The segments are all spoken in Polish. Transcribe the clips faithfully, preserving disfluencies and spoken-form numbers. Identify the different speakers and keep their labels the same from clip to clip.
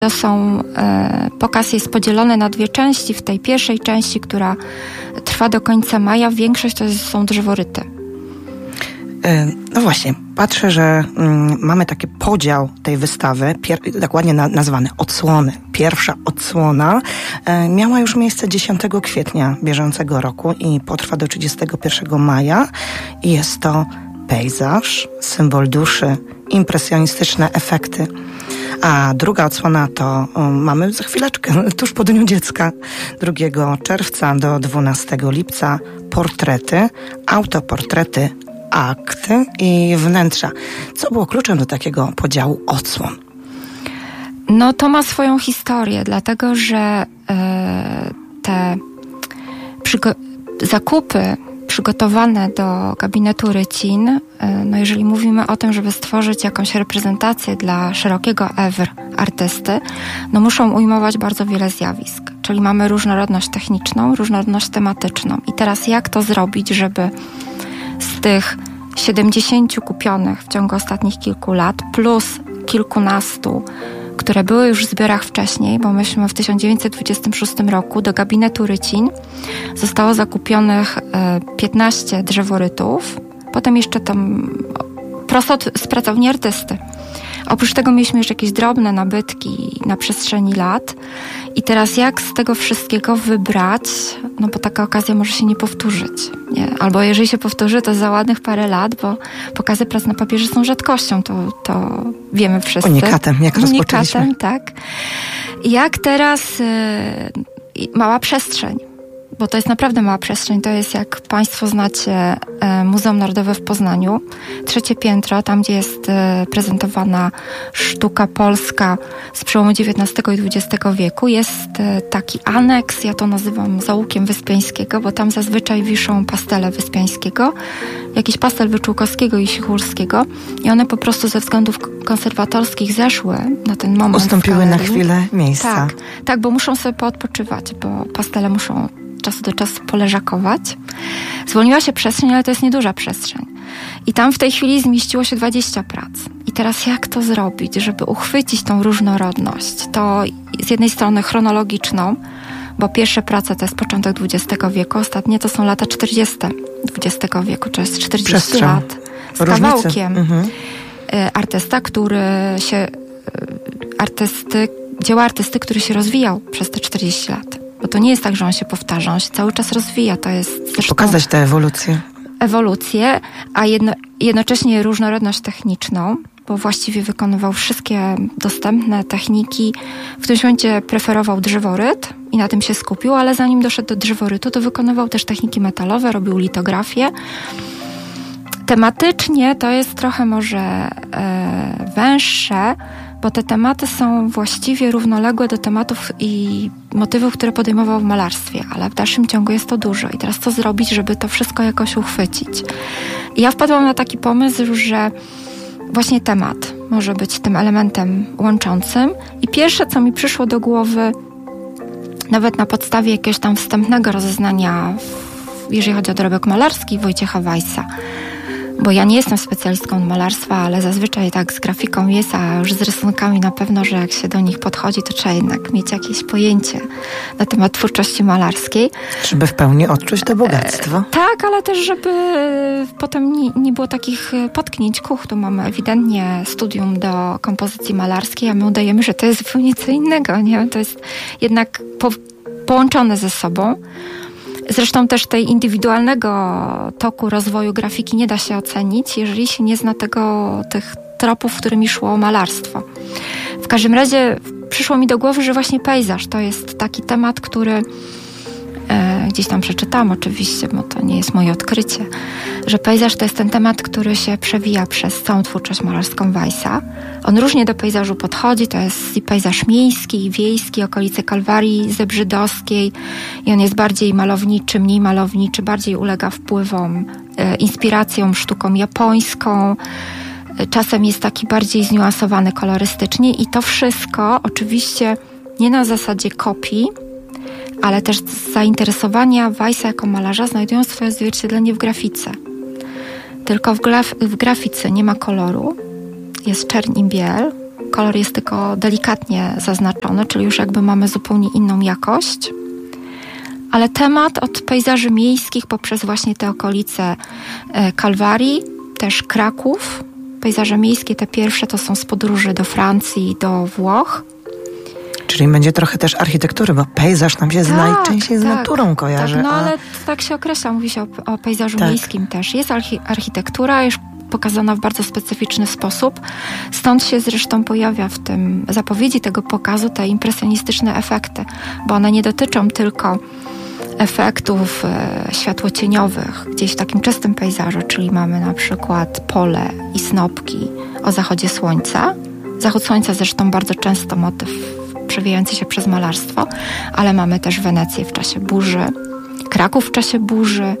Speaker 1: To są, e, pokaz jest podzielony na dwie części. W tej pierwszej części, która trwa do końca maja, większość to są drzeworyty.
Speaker 2: No właśnie, patrzę, że mm, mamy taki podział tej wystawy, pier- dokładnie na, nazwany odsłony. Pierwsza odsłona e, miała już miejsce dziesiątego kwietnia bieżącego roku i potrwa do trzydziestego pierwszego maja. I jest to pejzaż, symbol duszy, impresjonistyczne efekty. A druga odsłona to um, mamy za chwileczkę, tuż po Dniu Dziecka, drugiego czerwca do dwunastego lipca, portrety, autoportrety, akty i wnętrza. Co było kluczem do takiego podziału odsłon?
Speaker 1: No to ma swoją historię, dlatego że e, te przygo- zakupy przygotowane do gabinetu Rycin, e, no jeżeli mówimy o tym, żeby stworzyć jakąś reprezentację dla szerokiego oeuvre artysty, no muszą ujmować bardzo wiele zjawisk. Czyli mamy różnorodność techniczną, różnorodność tematyczną. I teraz jak to zrobić, żeby z tych siedemdziesięciu kupionych w ciągu ostatnich kilku lat plus kilkunastu, które były już w zbiorach wcześniej, bo myśmy w tysiąc dziewięćset dwudziestym szóstym roku do gabinetu Rycin zostało zakupionych piętnaście drzeworytów, potem jeszcze tam prosto z pracowni artysty. Oprócz tego mieliśmy jeszcze jakieś drobne nabytki na przestrzeni lat. I teraz jak z tego wszystkiego wybrać, no bo taka okazja może się nie powtórzyć. Nie? Albo jeżeli się powtórzy, to za ładnych parę lat, bo pokazy prac na papierze są rzadkością, to, to wiemy wszyscy.
Speaker 2: Unikatem, jak rozpoczęliśmy.
Speaker 1: Unikatem, tak. I jak teraz y, mała przestrzeń. Bo to jest naprawdę mała przestrzeń. To jest, jak Państwo znacie, Muzeum Narodowe w Poznaniu. Trzecie piętro, tam gdzie jest prezentowana sztuka polska z przełomu dziewiętnastego i dwudziestego wieku. Jest taki aneks, ja to nazywam zaułkiem Wyspiańskiego, bo tam zazwyczaj wiszą pastele Wyspiańskiego, jakiś pastel Wyczółkowskiego i Sichurskiego. I one po prostu ze względów konserwatorskich zeszły na ten moment.
Speaker 2: Ustąpiły na chwilę miejsca.
Speaker 1: Tak, tak, bo muszą sobie poodpoczywać, bo pastele muszą czasu do czasu poleżakować. Zwolniła się przestrzeń, ale to jest nieduża przestrzeń. I tam w tej chwili zmieściło się dwadzieścia prac. I teraz jak to zrobić, żeby uchwycić tą różnorodność? To z jednej strony chronologiczną, bo pierwsze prace to jest początek dwudziestego wieku, ostatnie to są lata czterdzieste dwudziestego wieku, to jest czterdzieści
Speaker 2: Przestrzeń.
Speaker 1: lat. Z
Speaker 2: Różnicy.
Speaker 1: kawałkiem.
Speaker 2: Mhm.
Speaker 1: Artysta, który się... Artysty, dzieła artysty, który się rozwijał przez te czterdzieści lat. Bo to nie jest tak, że on się powtarza, on się cały czas rozwija. To jest zresztą
Speaker 2: pokazać tę ewolucję.
Speaker 1: Ewolucję, a jedno, jednocześnie różnorodność techniczną, bo właściwie wykonywał wszystkie dostępne techniki. W tym momencie preferował drzeworyt i na tym się skupił, ale zanim doszedł do drzeworytu, to wykonywał też techniki metalowe, robił litografię. Tematycznie to jest trochę może e, węższe, bo te tematy są właściwie równoległe do tematów i motywów, które podejmował w malarstwie, ale w dalszym ciągu jest to dużo. I teraz co zrobić, żeby to wszystko jakoś uchwycić? I ja wpadłam na taki pomysł, że właśnie temat może być tym elementem łączącym. I pierwsze, co mi przyszło do głowy, nawet na podstawie jakiegoś tam wstępnego rozeznania, jeżeli chodzi o dorobek malarski, Wojciecha Weissa, bo ja nie jestem specjalistką od malarstwa, ale zazwyczaj tak z grafiką jest, a już z rysunkami na pewno, że jak się do nich podchodzi, to trzeba jednak mieć jakieś pojęcie na temat twórczości malarskiej.
Speaker 2: Żeby w pełni odczuć to bogactwo.
Speaker 1: E, tak, ale też, żeby potem nie, nie było takich potknięć kuch. Tu mamy ewidentnie studium do kompozycji malarskiej, a my udajemy, że to jest zupełnie co innego, nie? To jest jednak po, połączone ze sobą. Zresztą też tej indywidualnego toku rozwoju grafiki nie da się ocenić, jeżeli się nie zna tego, tych tropów, którymi szło malarstwo. W każdym razie przyszło mi do głowy, że właśnie pejzaż to jest taki temat, który e, gdzieś tam przeczytałam oczywiście, bo to nie jest moje odkrycie, że pejzaż to jest ten temat, który się przewija przez całą twórczość malarską Weissa. On różnie do pejzażu podchodzi, to jest i pejzaż miejski, i wiejski, okolice Kalwarii Zebrzydowskiej i on jest bardziej malowniczy, mniej malowniczy, bardziej ulega wpływom, e, inspiracjom, sztuką japońską. E, czasem jest taki bardziej zniuansowany kolorystycznie i to wszystko oczywiście nie na zasadzie kopii, ale też zainteresowania Weissa jako malarza znajdują swoje odzwierciedlenie w grafice. Tylko w, graf- w grafice nie ma koloru, jest czerń i biel, Kolor jest tylko delikatnie zaznaczony, czyli już jakby mamy zupełnie inną jakość. Ale temat od pejzaży miejskich poprzez właśnie te okolice Kalwarii, też Kraków. Pejzaże miejskie, te pierwsze, to są z podróży do Francji, do Włoch.
Speaker 2: Czyli będzie trochę też architektury, bo pejzaż nam się tak, najczęściej tak, z naturą kojarzy.
Speaker 1: Tak, no
Speaker 2: a...
Speaker 1: ale tak się określa, mówi się o, o pejzażu
Speaker 2: tak.
Speaker 1: miejskim też. Jest archi- architektura już pokazana w bardzo specyficzny sposób. Stąd się zresztą pojawia w tym zapowiedzi tego pokazu te impresjonistyczne efekty, bo one nie dotyczą tylko efektów e, światłocieniowych gdzieś w takim czystym pejzażu, czyli mamy na przykład pole i snopki o zachodzie słońca. Zachód słońca zresztą bardzo często motyw przewijający się przez malarstwo, ale mamy też Wenecję w czasie burzy, Kraków w czasie burzy,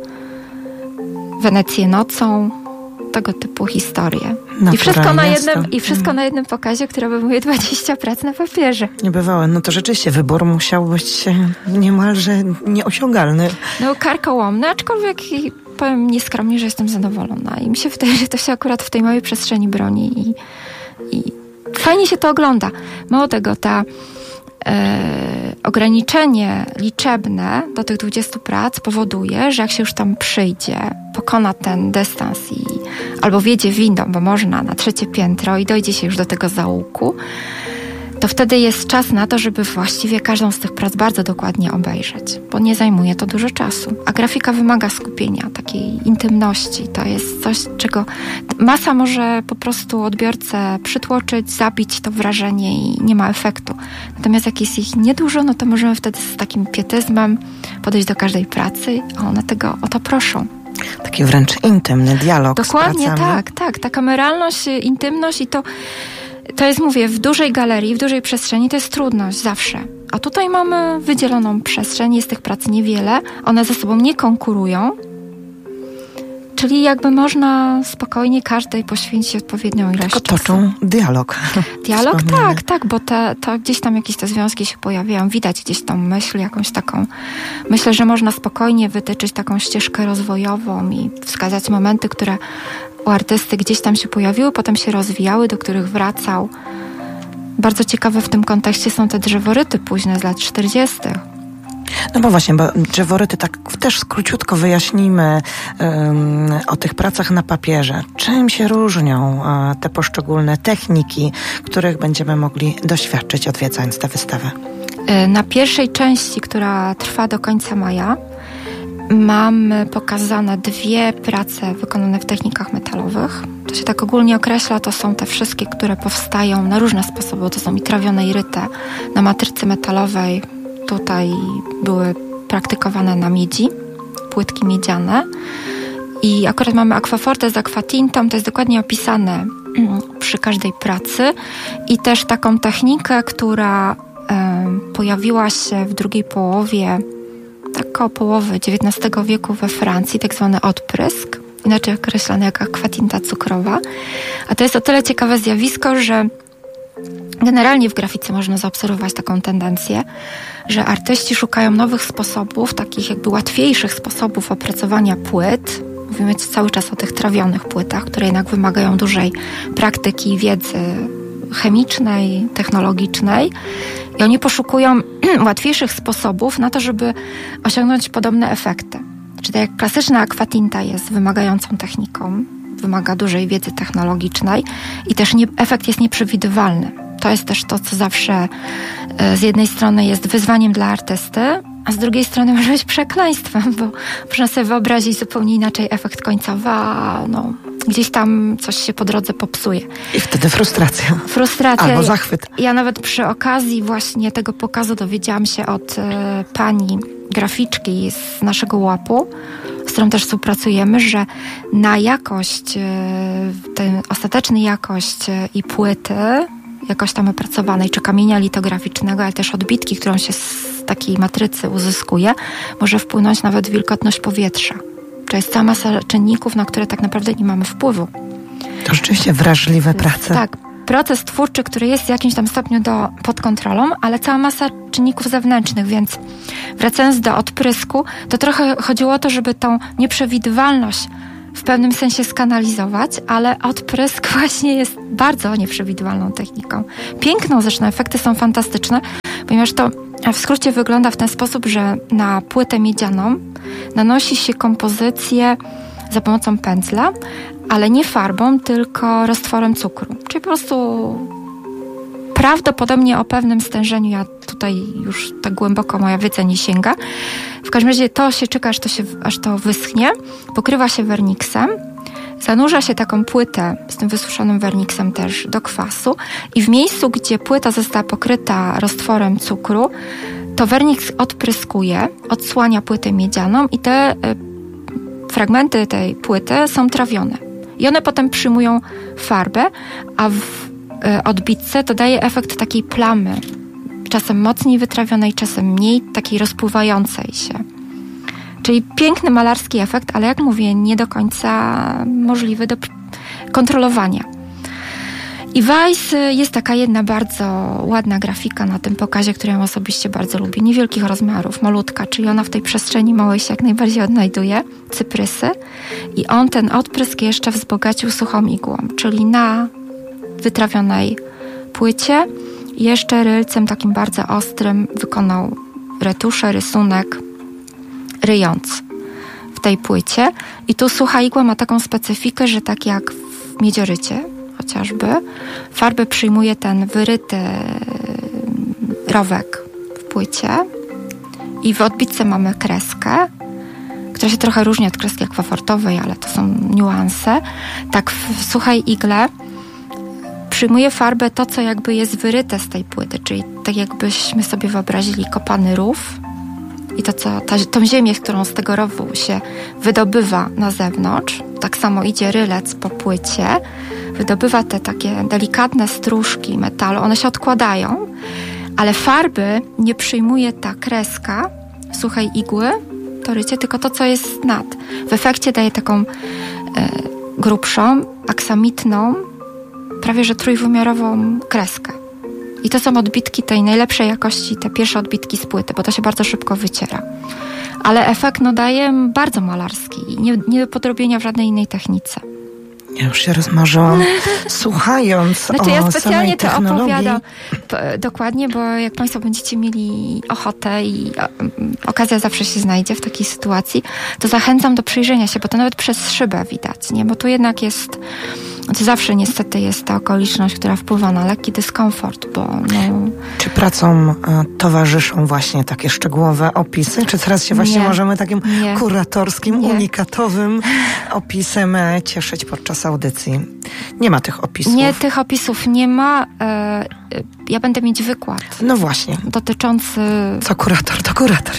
Speaker 1: Wenecję nocą, tego typu historie. I wszystko, na jednym, I wszystko hmm. na jednym pokazie, które obejmuje dwadzieścia prac na papierze.
Speaker 2: Niebywałe. No to rzeczywiście wybór musiał być niemalże nieosiągalny.
Speaker 1: No karkołomny, aczkolwiek powiem nieskromnie, że jestem zadowolona. I mi się wydaje, że to się akurat w tej małej przestrzeni broni i, i fajnie się to ogląda. Mało tego, ta e, ograniczenie liczebne do tych dwudziestu prac powoduje, że jak się już tam przyjdzie, pokona ten dystans i albo wjedzie windą, bo można na trzecie piętro i dojdzie się już do tego zaułku, to wtedy jest czas na to, żeby właściwie każdą z tych prac bardzo dokładnie obejrzeć, bo nie zajmuje to dużo czasu. A grafika wymaga skupienia, takiej intymności. To jest coś, czego masa może po prostu odbiorcę przytłoczyć, zabić to wrażenie i nie ma efektu. Natomiast jak jest ich niedużo, no to możemy wtedy z takim pietyzmem podejść do każdej pracy, a one tego o to proszą.
Speaker 2: Taki wręcz intymny dialog
Speaker 1: Dokładnie,
Speaker 2: z pracami.
Speaker 1: tak, tak. Ta kameralność, intymność i to To jest, mówię, w dużej galerii, w dużej przestrzeni to jest trudność zawsze. A tutaj mamy wydzieloną przestrzeń, jest tych prac niewiele, one ze sobą nie konkurują, czyli jakby można spokojnie każdej poświęcić odpowiednią ilość
Speaker 2: Tylko
Speaker 1: czasu.
Speaker 2: toczą dialog.
Speaker 1: Dialog, tak, tak, bo te, to gdzieś tam jakieś te związki się pojawiają, widać gdzieś tą myśl, jakąś taką, myślę, że można spokojnie wytyczyć taką ścieżkę rozwojową i wskazać momenty, które u artysty gdzieś tam się pojawiły, potem się rozwijały, do których wracał. Bardzo ciekawe w tym kontekście są te drzeworyty późne z lat czterdziestych.
Speaker 2: No bo właśnie, bo drzeworyty, tak też króciutko wyjaśnijmy um, o tych pracach na papierze. Czym się różnią uh, te poszczególne techniki, których będziemy mogli doświadczyć, odwiedzając tę wystawę?
Speaker 1: Na pierwszej części, która trwa do końca maja, mamy pokazane dwie prace wykonane w technikach metalowych. To się tak ogólnie określa, to są te wszystkie, które powstają na różne sposoby. To są i trawione, i ryte na matrycy metalowej. Tutaj były praktykowane na miedzi, płytki miedziane. I akurat mamy aquaforte z aquatintą, to jest dokładnie opisane przy każdej pracy. I też taką technikę, która y, pojawiła się w drugiej połowie tak koło połowy dziewiętnastego wieku we Francji, tak zwany odprysk, inaczej określany jako akwatinta cukrowa. A to jest o tyle ciekawe zjawisko, że generalnie w grafice można zaobserwować taką tendencję, że artyści szukają nowych sposobów, takich jakby łatwiejszych sposobów opracowania płyt. Mówimy cały czas o tych trawionych płytach, które jednak wymagają dużej praktyki, wiedzy chemicznej, technologicznej. I oni poszukują łatwiejszych sposobów na to, żeby osiągnąć podobne efekty. Czyli tak jak klasyczna aquatinta jest wymagającą techniką, wymaga dużej wiedzy technologicznej i też nie, efekt jest nieprzewidywalny. To jest też to, co zawsze z jednej strony jest wyzwaniem dla artysty, a z drugiej strony może być przekleństwem, bo można sobie wyobrazić zupełnie inaczej efekt końcowy, a no, gdzieś tam coś się po drodze popsuje.
Speaker 2: I wtedy frustracja.
Speaker 1: Frustracja.
Speaker 2: Albo zachwyt.
Speaker 1: Ja nawet przy okazji właśnie tego pokazu dowiedziałam się od y, pani graficzki z naszego łapu, z którą też współpracujemy, że na jakość, y, tę ostateczną jakość y, i płyty, jakoś tam opracowanej, czy kamienia litograficznego, ale też odbitki, którą się z takiej matrycy uzyskuje, może wpłynąć nawet wilgotność powietrza. To jest cała masa czynników, na które tak naprawdę nie mamy wpływu.
Speaker 2: To rzeczywiście wrażliwe prace.
Speaker 1: Tak, proces twórczy, który jest w jakimś tam stopniu do, pod kontrolą, ale cała masa czynników zewnętrznych, więc wracając do odprysku, to trochę chodziło o to, żeby tą nieprzewidywalność w pewnym sensie skanalizować, ale odprysk właśnie jest bardzo nieprzewidywalną techniką. Piękną zresztą, efekty są fantastyczne, ponieważ to w skrócie wygląda w ten sposób, że na płytę miedzianą nanosi się kompozycję za pomocą pędzla, ale nie farbą, tylko roztworem cukru. Czyli po prostu prawdopodobnie o pewnym stężeniu, ja tutaj już tak głęboko moja wiedza nie sięga. W każdym razie to się czeka, aż to, się, aż to wyschnie, pokrywa się werniksem, zanurza się taką płytę z tym wysuszonym werniksem też do kwasu i w miejscu, gdzie płyta została pokryta roztworem cukru, to werniks odpryskuje, odsłania płytę miedzianą i te y, fragmenty tej płyty są trawione. I one potem przyjmują farbę, a w y, odbitce to daje efekt takiej plamy, czasem mocniej wytrawionej, czasem mniej, takiej rozpływającej się. Czyli piękny malarski efekt, ale jak mówię, nie do końca możliwy do kontrolowania. I Weiss jest taka jedna bardzo ładna grafika na tym pokazie, którą ja osobiście bardzo lubię. Niewielkich rozmiarów, malutka, czyli ona w tej przestrzeni małej się jak najbardziej odnajduje, cyprysy. I on ten odprysk jeszcze wzbogacił suchą igłą, czyli na wytrawionej płycie jeszcze rylcem takim bardzo ostrym wykonał retuszę, rysunek, ryjąc w tej płycie. I tu sucha igła ma taką specyfikę, że tak jak w miedziorycie chociażby, farbę przyjmuje ten wyryty rowek w płycie i w odbitce mamy kreskę, która się trochę różni od kreski akwafortowej, ale to są niuanse. Tak w suchej igle przyjmuje farbę to, co jakby jest wyryte z tej płyty, czyli tak jakbyśmy sobie wyobrazili kopany rów i to, co, ta, tą ziemię, którą z tego rowu się wydobywa na zewnątrz, tak samo idzie rylec po płycie, wydobywa te takie delikatne stróżki metalu, one się odkładają, ale farby nie przyjmuje ta kreska suchej igły, to rycie, tylko to, co jest nad. W efekcie daje taką e, grubszą, aksamitną, prawie że trójwymiarową kreskę. I to są odbitki tej najlepszej jakości, te pierwsze odbitki z płyty, bo to się bardzo szybko wyciera. Ale efekt no, daje bardzo malarski i nie, nie do podrobienia w żadnej innej technice.
Speaker 2: Ja już się rozmarzyłam, słuchając
Speaker 1: znaczy,
Speaker 2: o
Speaker 1: ja specjalnie to
Speaker 2: technologii.
Speaker 1: opowiadam p- dokładnie, bo jak Państwo będziecie mieli ochotę i o, okazja zawsze się znajdzie w takiej sytuacji, to zachęcam do przyjrzenia się, bo to nawet przez szybę widać, nie? Bo tu jednak jest, to zawsze niestety jest ta okoliczność, która wpływa na lekki dyskomfort, bo no...
Speaker 2: Czy pracom e, towarzyszą właśnie takie szczegółowe opisy? Czy teraz się właśnie
Speaker 1: nie, możemy
Speaker 2: takim
Speaker 1: nie,
Speaker 2: kuratorskim,
Speaker 1: nie.
Speaker 2: unikatowym opisem e, cieszyć podczas audycji? Nie ma tych opisów.
Speaker 1: Nie, tych opisów nie ma. E, ja będę mieć wykład.
Speaker 2: No właśnie.
Speaker 1: Dotyczący...
Speaker 2: Co kurator, to kurator.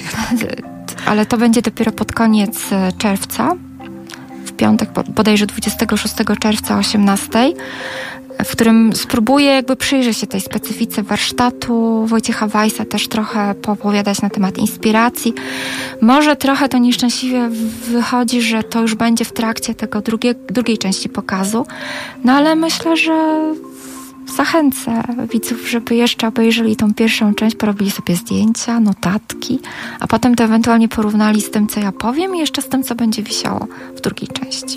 Speaker 1: Ale to będzie dopiero pod koniec czerwca. W piątek, bodajże dwudziestego szóstego czerwca o osiemnastej, w którym spróbuję jakby przyjrzeć się tej specyfice warsztatu Wojciecha Weissa, też trochę poopowiadać na temat inspiracji. Może trochę to nieszczęśliwie wychodzi, że to już będzie w trakcie tego drugie, drugiej części pokazu, no ale myślę, że zachęcę widzów, żeby jeszcze obejrzeli tą pierwszą część, porobili sobie zdjęcia, notatki, a potem to ewentualnie porównali z tym, co ja powiem i jeszcze z tym, co będzie wisiało w drugiej części.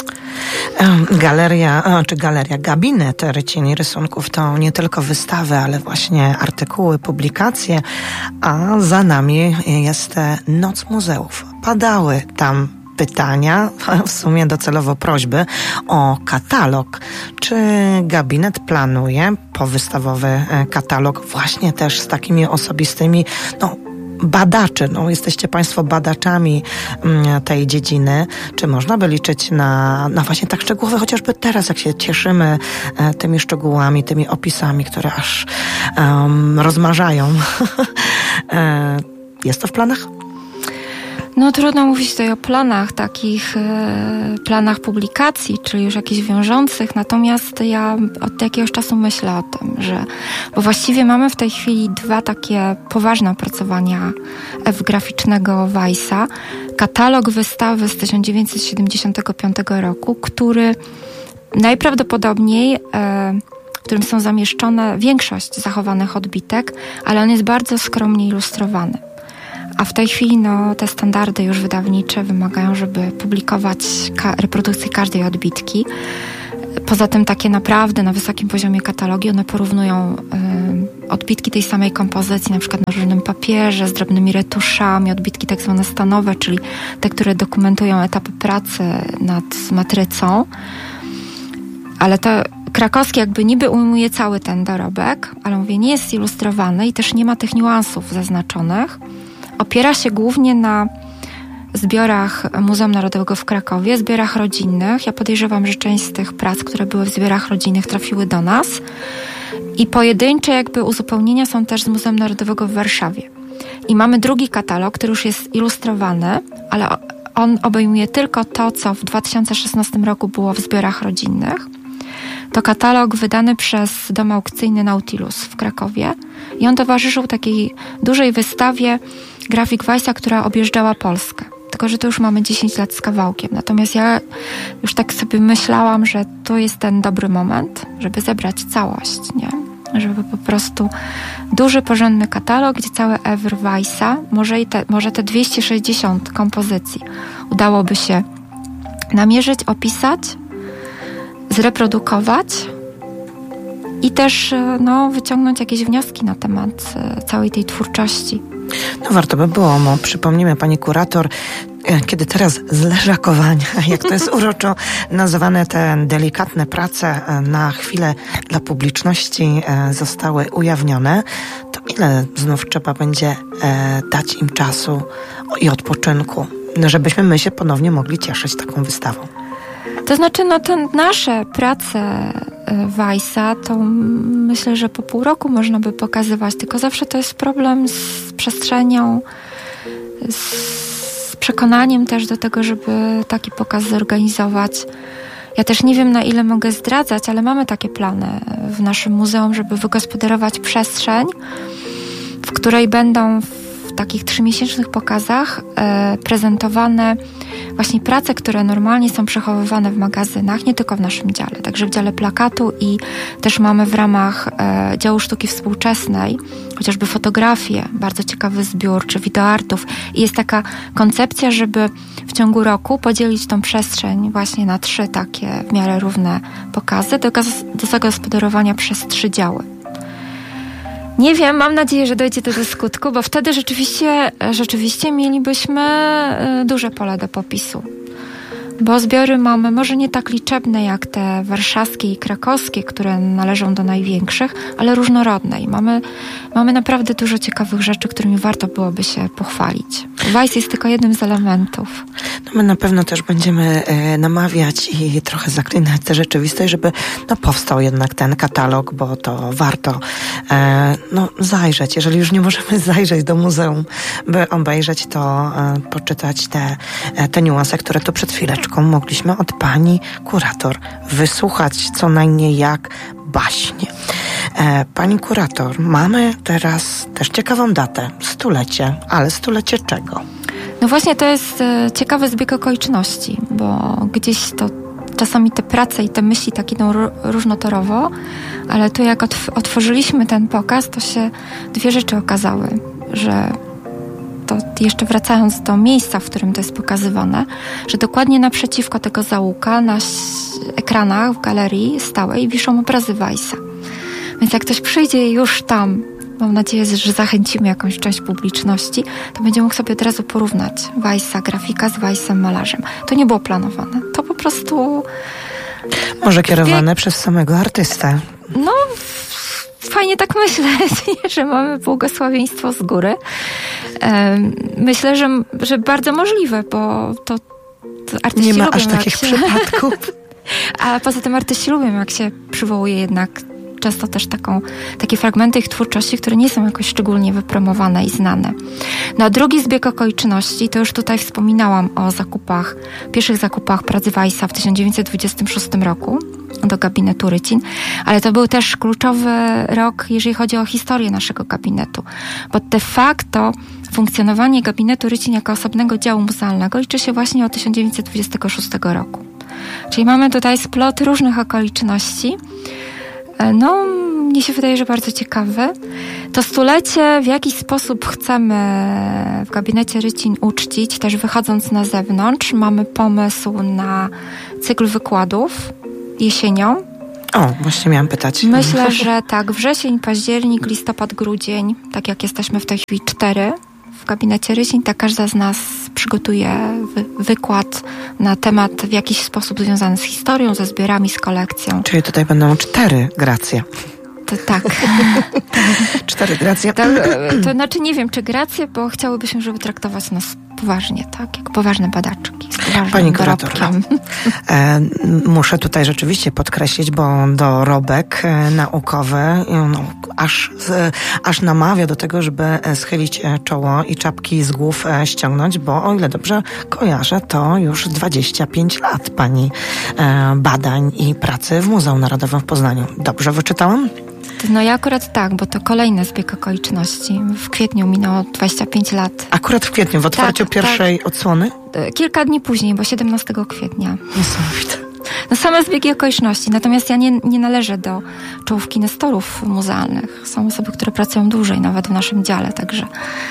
Speaker 2: Galeria, czy galeria, gabinet rycieni rysunków to nie tylko wystawy, ale właśnie artykuły, publikacje, a za nami jest Noc Muzeów. Padały tam pytania, w sumie docelowo prośby o katalog. Czy gabinet planuje powystawowy katalog właśnie też z takimi osobistymi, no, badaczy, no jesteście Państwo badaczami tej dziedziny. Czy można by liczyć na, na właśnie tak szczegółowe, chociażby teraz, jak się cieszymy tymi szczegółami, tymi opisami, które aż um, rozmarzają. Jest to w planach?
Speaker 1: No trudno mówić tutaj o planach, takich e, planach publikacji, czyli już jakichś wiążących, natomiast ja od jakiegoś czasu myślę o tym, że, bo właściwie mamy w tej chwili dwa takie poważne opracowania F-graficznego Weissa. Katalog wystawy z tysiąc dziewięćset siedemdziesiątego piątego roku, który najprawdopodobniej, e, w którym są zamieszczone większość zachowanych odbitek, ale on jest bardzo skromnie ilustrowany. A w tej chwili no, te standardy już wydawnicze wymagają, żeby publikować ka- reprodukcję każdej odbitki. Poza tym takie naprawdę na wysokim poziomie katalogi, one porównują y, odbitki tej samej kompozycji, na przykład na różnym papierze, z drobnymi retuszami, odbitki tak zwane stanowe, czyli te, które dokumentują etapy pracy nad matrycą. Ale to krakowski jakby niby ujmuje cały ten dorobek, ale mówię, nie jest ilustrowany i też nie ma tych niuansów zaznaczonych. Opiera się głównie na zbiorach Muzeum Narodowego w Krakowie, zbiorach rodzinnych. Ja podejrzewam, że część z tych prac, które były w zbiorach rodzinnych, trafiły do nas. I pojedyncze jakby uzupełnienia są też z Muzeum Narodowego w Warszawie. I mamy drugi katalog, który już jest ilustrowany, ale on obejmuje tylko to, co w dwa tysiące szesnastym roku było w zbiorach rodzinnych. To katalog wydany przez dom aukcyjny Nautilus w Krakowie i on towarzyszył takiej dużej wystawie grafik Weissa, która objeżdżała Polskę. Tylko że to już mamy dziesięć lat z kawałkiem. Natomiast ja już tak sobie myślałam, że to jest ten dobry moment, żeby zebrać całość, nie? Żeby po prostu duży, porządny katalog, gdzie całe oeuvre Weissa, może, i te, może te dwieście sześćdziesiąt kompozycji udałoby się namierzyć, opisać, zreprodukować i też no, wyciągnąć jakieś wnioski na temat całej tej twórczości.
Speaker 2: No warto by było, bo przypomnijmy, pani kurator, kiedy teraz z leżakowania, jak to jest uroczo nazywane, te delikatne prace na chwilę dla publiczności zostały ujawnione, to ile znów trzeba będzie dać im czasu i odpoczynku, żebyśmy my się ponownie mogli cieszyć taką wystawą?
Speaker 1: To znaczy, no te nasze prace Weissa, to myślę, że po pół roku można by pokazywać, tylko zawsze to jest problem z przestrzenią, z przekonaniem też do tego, żeby taki pokaz zorganizować. Ja też nie wiem, na ile mogę zdradzać, ale mamy takie plany w naszym muzeum, żeby wygospodarować przestrzeń, w której będą w takich trzymiesięcznych pokazach e, prezentowane właśnie prace, które normalnie są przechowywane w magazynach, nie tylko w naszym dziale, także w dziale plakatu i też mamy w ramach e, działu sztuki współczesnej chociażby fotografie, bardzo ciekawy zbiór, czy wideoartów. I jest taka koncepcja, żeby w ciągu roku podzielić tą przestrzeń właśnie na trzy takie w miarę równe pokazy do, do zagospodarowania przez trzy działy. Nie wiem, mam nadzieję, że dojdzie to do skutku, bo wtedy rzeczywiście, rzeczywiście mielibyśmy duże pole do popisu. Bo zbiory mamy może nie tak liczebne jak te warszawskie i krakowskie, które należą do największych, ale różnorodne. I mamy, mamy naprawdę dużo ciekawych rzeczy, którymi warto byłoby się pochwalić. Weiss jest tylko jednym z elementów.
Speaker 2: No my na pewno też będziemy e, namawiać i trochę zaklinać tę rzeczywistość, żeby no, powstał jednak ten katalog, bo to warto e, no, zajrzeć. Jeżeli już nie możemy zajrzeć do muzeum, by obejrzeć, to e, poczytać te, e, te niuanse, które tu przed chwileczką mogliśmy od pani kurator wysłuchać, co najmniej jak baśnie. E, pani kurator, mamy teraz też ciekawą datę, stulecie, ale stulecie czego?
Speaker 1: No właśnie to jest e, ciekawy zbieg okoliczności, bo gdzieś to czasami te prace i te myśli tak idą r- różnotorowo, ale tu jak otw- otworzyliśmy ten pokaz, to się dwie rzeczy okazały, że to jeszcze wracając do miejsca, w którym to jest pokazywane, że dokładnie naprzeciwko tego załuka na ekranach w galerii stałej wiszą obrazy Weissa. Więc jak ktoś przyjdzie już tam, mam nadzieję, że zachęcimy jakąś część publiczności, to będzie mógł sobie od razu porównać Weissa, grafika z Weissem, malarzem. To nie było planowane. To po prostu...
Speaker 2: Może kierowane Wie... przez samego artystę.
Speaker 1: No... Fajnie tak myśleć, że mamy błogosławieństwo z góry. Myślę, że, że bardzo możliwe, bo to, to artyści
Speaker 2: nie ma
Speaker 1: lubią,
Speaker 2: aż takich
Speaker 1: się...
Speaker 2: przypadków.
Speaker 1: A poza tym artyści lubią, jak się przywołuje jednak często też taką, takie fragmenty ich twórczości, które nie są jakoś szczególnie wypromowane i znane. No a drugi zbieg okoliczności, to już tutaj wspominałam o zakupach, pierwszych zakupach pracy Weissa w tysiąc dziewięćset dwudziestym szóstym roku do gabinetu Rycin, ale to był też kluczowy rok, jeżeli chodzi o historię naszego gabinetu, bo de facto funkcjonowanie gabinetu Rycin jako osobnego działu muzealnego liczy się właśnie od tysiąc dziewięćset dwudziestego szóstego roku. Czyli mamy tutaj splot różnych okoliczności. No, mnie się wydaje, że bardzo ciekawy. To stulecie w jakiś sposób chcemy w gabinecie Rycin uczcić, też wychodząc na zewnątrz. Mamy pomysł na cykl wykładów jesienią.
Speaker 2: O, właśnie miałam pytać.
Speaker 1: Myślę, że tak, wrzesień, październik, listopad, grudzień, tak jak jesteśmy w tej chwili cztery w gabinecie Rycin, tak każda z nas przygotuje wy- wykład na temat w jakiś sposób związany z historią, ze zbiorami, z kolekcją.
Speaker 2: Czyli tutaj będą cztery gracje.
Speaker 1: To tak.
Speaker 2: Cztery gracje.
Speaker 1: To, to znaczy nie wiem, czy gracje, bo chciałybyśmy, żeby traktować nas poważnie, tak? Jak poważne badaczki.
Speaker 2: Pani kurator, no, e, muszę tutaj rzeczywiście podkreślić, bo dorobek e, naukowy no, aż, z, aż namawia do tego, żeby schylić czoło i czapki z głów e, ściągnąć, bo o ile dobrze kojarzę, to już dwadzieścia pięć lat pani e, badań i pracy w Muzeum Narodowym w Poznaniu. Dobrze wyczytałam?
Speaker 1: No ja akurat tak, bo to kolejny zbieg okoliczności. W kwietniu minęło dwadzieścia pięć lat.
Speaker 2: Akurat w kwietniu, w otwarciu
Speaker 1: tak,
Speaker 2: pierwszej
Speaker 1: tak.
Speaker 2: odsłony?
Speaker 1: Kilka dni później, bo siedemnastego kwietnia.
Speaker 2: Niesamowite.
Speaker 1: No same zbiegi okoliczności. Natomiast ja nie, nie należę do czołówki nestorów muzealnych. Są osoby, które pracują dłużej, nawet w naszym dziale, także...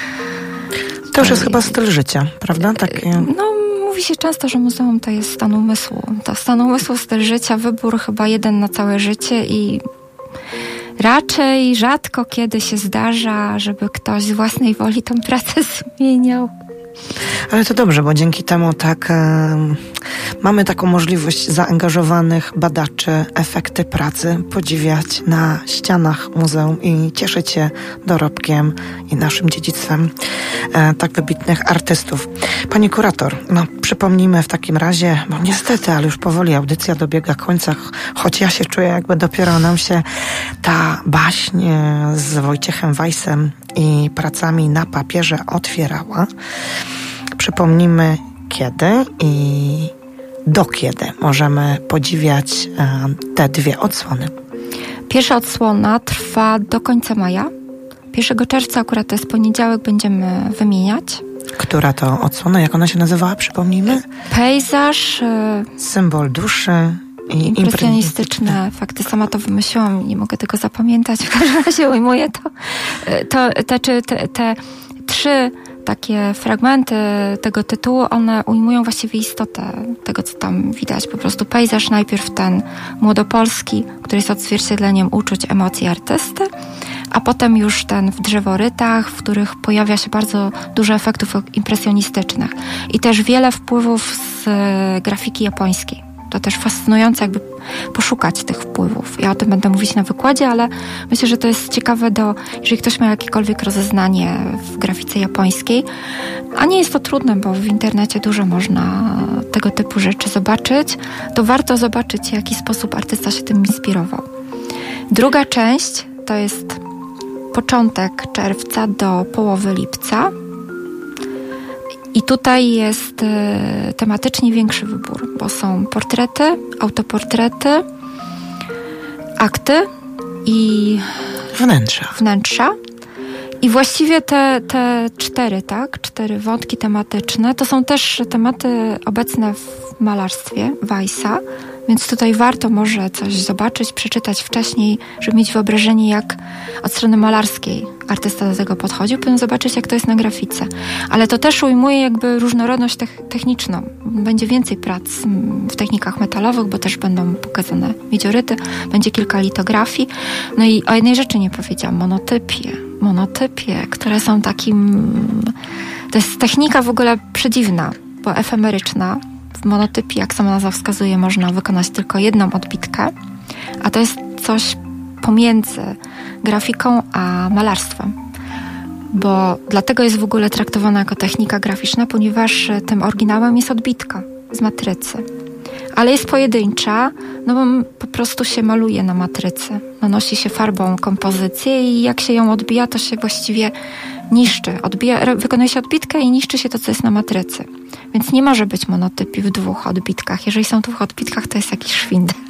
Speaker 2: To już jest chyba styl życia, prawda? Takie...
Speaker 1: No, mówi się często, że muzeum to jest stan umysłu. To stan umysłu, styl życia, wybór chyba jeden na całe życie i raczej rzadko kiedy się zdarza, żeby ktoś z własnej woli tą pracę zmieniał.
Speaker 2: Ale to dobrze, bo dzięki temu tak e, mamy taką możliwość zaangażowanych badaczy, efekty pracy podziwiać na ścianach muzeum i cieszyć się dorobkiem i naszym dziedzictwem e, tak wybitnych artystów. Pani kurator, no przypomnijmy w takim razie, bo niestety, ale już powoli audycja dobiega końca, choć ja się czuję, jakby dopiero nam się ta baśń z Wojciechem Weissem i pracami na papierze otwierała. Przypomnijmy kiedy i do kiedy możemy podziwiać e, te dwie odsłony.
Speaker 1: Pierwsza odsłona trwa do końca maja. pierwszego czerwca, akurat to jest poniedziałek, będziemy wymieniać.
Speaker 2: Która to odsłona? Jak ona się nazywała? Przypomnijmy.
Speaker 1: Pejzaż. E,
Speaker 2: Symbol duszy. I
Speaker 1: impresjonistyczne fakty. Sama to wymyśliłam, nie mogę tego zapamiętać. W każdym razie ujmuję to. to te, te, te, te trzy takie fragmenty tego tytułu, one ujmują właściwie istotę tego, co tam widać. Po prostu pejzaż najpierw ten młodopolski, który jest odzwierciedleniem uczuć, emocji artysty, a potem już ten w drzeworytach, w których pojawia się bardzo dużo efektów impresjonistycznych i też wiele wpływów z grafiki japońskiej. To też fascynujące, jakby poszukać tych wpływów. Ja o tym będę mówić na wykładzie, ale myślę, że to jest ciekawe, do, jeżeli ktoś ma jakiekolwiek rozeznanie w grafice japońskiej. A nie jest to trudne, bo w internecie dużo można tego typu rzeczy zobaczyć. To warto zobaczyć, w jaki sposób artysta się tym inspirował. Druga część to jest początek czerwca do połowy lipca. I tutaj jest e, tematycznie większy wybór, bo są portrety, autoportrety, akty i
Speaker 2: wnętrza.
Speaker 1: wnętrza. I właściwie te, te cztery, tak, cztery wątki tematyczne, to są też tematy obecne w malarstwie Weissa, więc tutaj warto może coś zobaczyć, przeczytać wcześniej, żeby mieć wyobrażenie, jak od strony malarskiej artysta do tego podchodził, potem zobaczyć, jak to jest na grafice. Ale to też ujmuje jakby różnorodność techniczną. Będzie więcej prac w technikach metalowych, bo też będą pokazane miedzioryty, będzie kilka litografii. No i o jednej rzeczy nie powiedziałam, monotypie. Monotypie, które są takim... To jest technika w ogóle przedziwna, bo efemeryczna. W monotypie, jak sama nazwa wskazuje, można wykonać tylko jedną odbitkę, a to jest coś pomiędzy grafiką a malarstwem. Bo dlatego jest w ogóle traktowana jako technika graficzna, ponieważ tym oryginałem jest odbitka z matrycy. Ale jest pojedyncza, no bo po prostu się maluje na matrycy. Nanosi się farbą kompozycję i jak się ją odbija, to się właściwie niszczy. Odbija, wykonuje się odbitkę i niszczy się to, co jest na matrycy. Więc nie może być monotypii w dwóch odbitkach. Jeżeli są w dwóch odbitkach, to jest jakiś szwindel.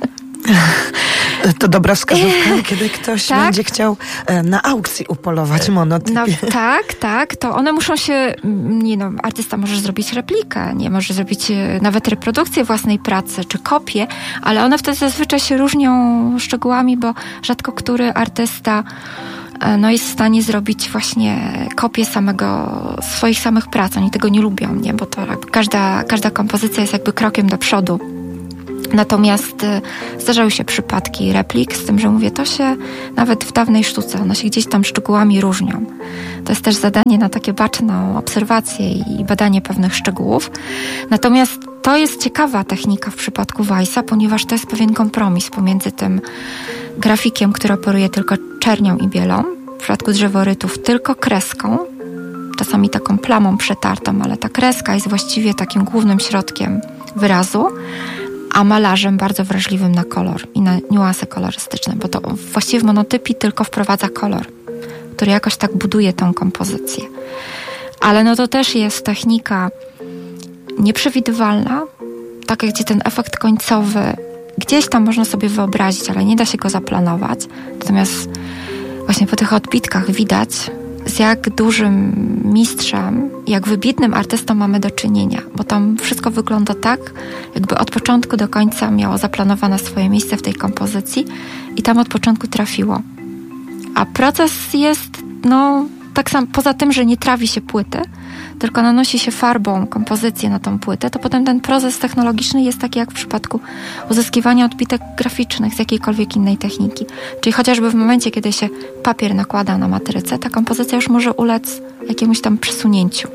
Speaker 2: To dobra wskazówka, kiedy ktoś tak? będzie chciał na aukcji upolować monotypię.
Speaker 1: No, tak, tak. To one muszą się... Nie no, artysta może zrobić replikę, nie może zrobić nawet reprodukcję własnej pracy, czy kopię, ale one wtedy zazwyczaj się różnią szczegółami, bo rzadko który artysta no, jest w stanie zrobić właśnie kopię samego, swoich samych prac. Oni tego nie lubią, nie? Bo to każda, każda kompozycja jest jakby krokiem do przodu. Natomiast y, zdarzały się przypadki replik, z tym, że mówię, to się nawet w dawnej sztuce, one się gdzieś tam szczegółami różnią. To jest też zadanie na takie baczną obserwację i badanie pewnych szczegółów. Natomiast to jest ciekawa technika w przypadku Weissa, ponieważ to jest pewien kompromis pomiędzy tym grafikiem, który operuje tylko czernią i bielą, w przypadku drzeworytów tylko kreską, czasami taką plamą przetartą, ale ta kreska jest właściwie takim głównym środkiem wyrazu, a malarzem bardzo wrażliwym na kolor i na niuanse kolorystyczne, bo to właściwie w monotypii tylko wprowadza kolor, który jakoś tak buduje tą kompozycję. Ale no to też jest technika nieprzewidywalna, taka, gdzie ten efekt końcowy gdzieś tam można sobie wyobrazić, ale nie da się go zaplanować. Natomiast właśnie po tych odbitkach widać, z jak dużym mistrzem, jak wybitnym artystą mamy do czynienia, bo tam wszystko wygląda tak, jakby od początku do końca miało zaplanowane swoje miejsce w tej kompozycji i tam od początku trafiło. A proces jest, no, tak sam, poza tym, że nie trawi się płyty, tylko nanosi się farbą kompozycję na tą płytę, to potem ten proces technologiczny jest taki jak w przypadku uzyskiwania odbitek graficznych z jakiejkolwiek innej techniki. Czyli chociażby w momencie, kiedy się papier nakłada na matrycę, ta kompozycja już może ulec jakiemuś tam przesunięciu.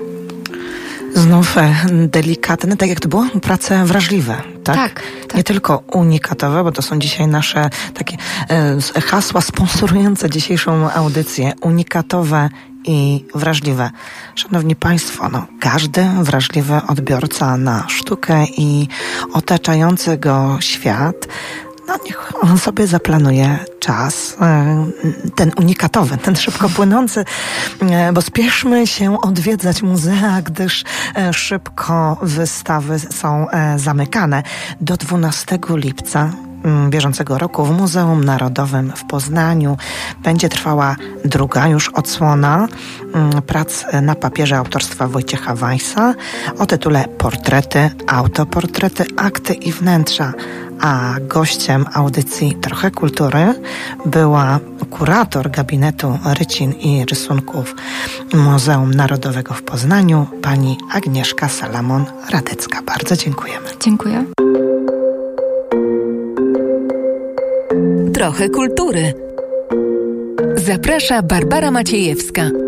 Speaker 2: Znów delikatne, tak jak to było, prace wrażliwe, tak?
Speaker 1: Tak, tak.
Speaker 2: Nie tylko unikatowe, bo to są dzisiaj nasze takie e, hasła sponsorujące dzisiejszą audycję. Unikatowe i wrażliwe. Szanowni Państwo, no, każdy wrażliwy odbiorca na sztukę i otaczający go świat, no niech on sobie zaplanuje czas, ten unikatowy, ten szybko płynący, bo spieszmy się odwiedzać muzea, gdyż szybko wystawy są zamykane. Do dwunastego lipca bieżącego roku w Muzeum Narodowym w Poznaniu będzie trwała druga już odsłona prac na papierze autorstwa Wojciecha Weissa o tytule Portrety, autoportrety, akty i wnętrza. A gościem audycji Trochę Kultury była kurator gabinetu rycin i rysunków Muzeum Narodowego w Poznaniu, pani Agnieszka Salamon-Radecka. Bardzo dziękujemy.
Speaker 1: Dziękuję.
Speaker 3: Trochę kultury. Zaprasza Barbara Maciejewska.